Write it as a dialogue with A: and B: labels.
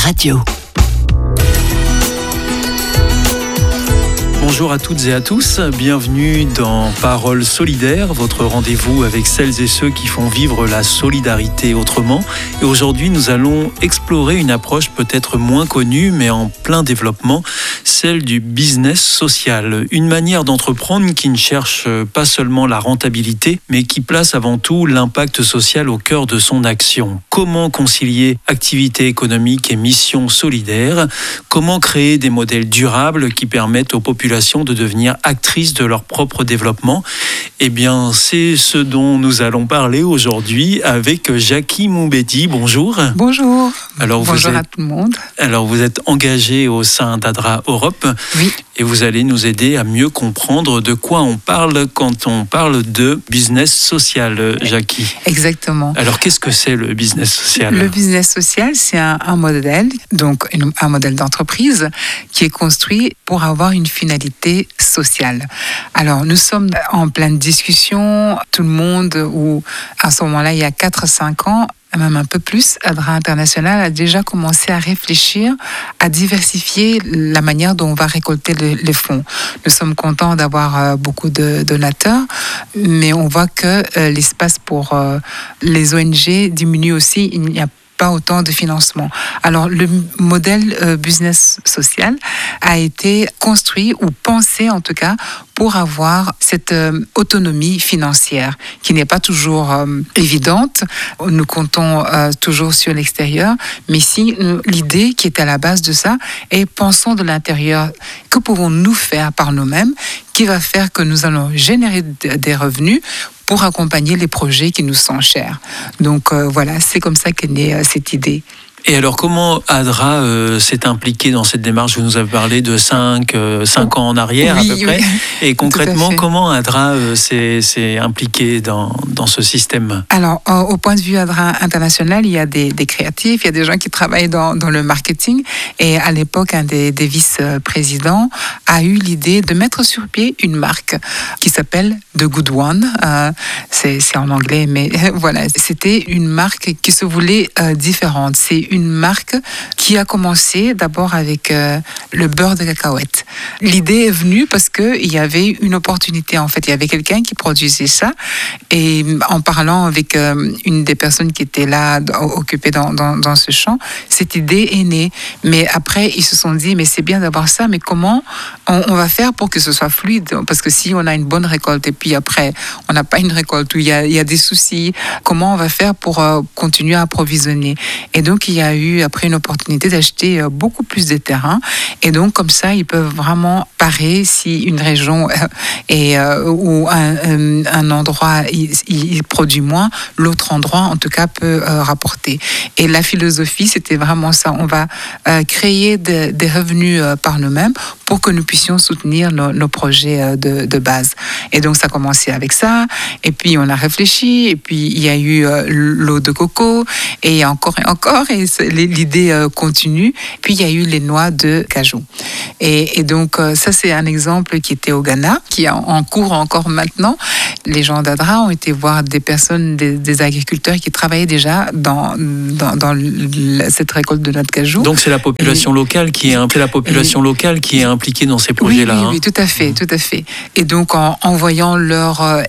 A: Radio.
B: Bonjour à toutes et à tous, bienvenue dans Paroles solidaires, votre rendez-vous avec celles et ceux qui font vivre la solidarité autrement. Et aujourd'hui, nous allons explorer une approche peut-être moins connue, mais en plein développement, celle du business social. Une manière d'entreprendre qui ne cherche pas seulement la rentabilité, mais qui place avant tout l'impact social au cœur de son action. Comment concilier activité économique et mission solidaire ? Comment créer des modèles durables qui permettent aux populations de devenir actrices de leur propre développement? Eh bien, c'est ce dont nous allons parler aujourd'hui avec Jackie Moumbedi. Bonjour.
C: Bonjour.
B: Bonjour
C: à tout le monde.
B: Alors, vous êtes engagée au sein d'ADRA Europe.
C: Oui.
B: Et vous allez nous aider à mieux comprendre de quoi on parle quand on parle de business social, Jackie.
C: Exactement.
B: Alors, qu'est-ce que c'est le business social ?
C: Le business social, c'est un modèle, donc un modèle d'entreprise qui est construit pour avoir une finalité sociale. Alors, nous sommes en pleine discussion, tout le monde, ou à ce moment-là, il y a 4-5 ans, même un peu plus, ADRA International a déjà commencé à réfléchir, à diversifier la manière dont on va récolter les fonds. Nous sommes contents d'avoir beaucoup de donateurs, mais on voit que l'espace pour les ONG diminue aussi. Il n'y a pas autant de financement. Alors, le modèle business social a été construit ou pensé en tout cas pour avoir cette autonomie financière qui n'est pas toujours évidente. Nous comptons toujours sur l'extérieur, mais si l'idée qui est à la base de ça est pensons de l'intérieur. Que pouvons-nous faire par nous-mêmes qui va faire que nous allons générer des revenus pour accompagner les projets qui nous sont chers. Donc voilà, c'est comme ça qu'est née cette idée.
B: Et alors, comment ADRA s'est impliqué dans cette démarche ? Vous nous avez parlé de 5 ans en arrière,
C: oui,
B: à peu près.
C: Oui.
B: Et concrètement, comment ADRA s'est impliqué dans ce système ?
C: Alors, au point de vue ADRA International, il y a des créatifs, il y a des gens qui travaillent dans le marketing. Et à l'époque, un des vice-présidents a eu l'idée de mettre sur pied une marque qui s'appelle The Good One. C'est en anglais, mais voilà. C'était une marque qui se voulait différente. C'est une marque qui a commencé d'abord avec le beurre de cacahuète. L'idée est venue parce qu'il y avait une opportunité. En fait, il y avait quelqu'un qui produisait ça. Et en parlant avec une des personnes qui était là, occupée dans ce champ, cette idée est née. Mais après, ils se sont dit, mais c'est bien d'avoir ça, mais comment on va faire pour que ce soit fluide ? Parce que si on a une bonne récolte et puis après, on n'a pas une récolte où il y a des soucis, comment on va faire pour continuer à approvisionner ? Et donc, il y a eu après une opportunité d'acheter beaucoup plus de terrains. Et donc, comme ça, ils peuvent vraiment parer si une région ou un endroit il produit moins, l'autre endroit, en tout cas, peut rapporter. Et la philosophie, c'était vraiment ça. On va créer des revenus par nous-mêmes pour que nous puissions soutenir nos projets de base. Et donc, ça a commencé avec ça. Et puis, on a réfléchi. Et puis, il y a eu l'eau de coco. Et encore et encore. Et l'idée continue. Puis, il y a eu les noix de cajou. Et donc, ça, c'est un exemple qui était au Ghana, qui est en cours encore maintenant. Les gens d'ADRA ont été voir des personnes, des agriculteurs qui travaillaient déjà dans cette récolte de noix de cajou.
B: Donc, c'est la population locale qui est impliquée dans ces projets-là.
C: Oui, tout à fait, tout à fait. Et donc, en voyant leur